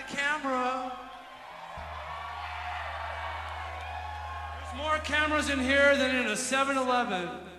the camera. There's more cameras in here than in a 7-Eleven.